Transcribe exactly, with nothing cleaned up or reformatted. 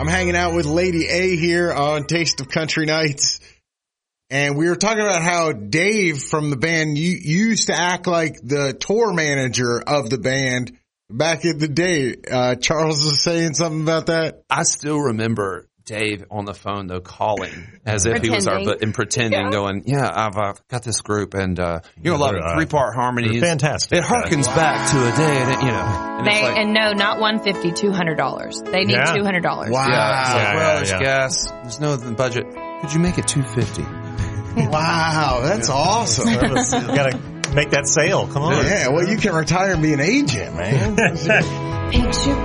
I'm hanging out with Lady A here on Taste of Country Nights. And we were talking about how Dave from the band, you, you used to act like the tour manager of the band back in the day. Uh, Charles was saying something about that. I still remember Dave on the phone, though, calling as if he was our, but and pretending, yeah. going, yeah, I've uh, got this group, and, uh, you know, a lot of three-part harmonies. Fantastic. It harkens wow. back to a day, and, you know. And, they, like, and no, not one hundred fifty dollars, two hundred dollars. They need yeah. two hundred dollars. Wow. Yeah, so, yeah, well, yeah, there's yeah. gas. There's no other budget. Could you make it two hundred fifty dollars? Wow, that's awesome. You got to make that sale. Come on. Yeah, well, you can retire and be an agent, man. Picture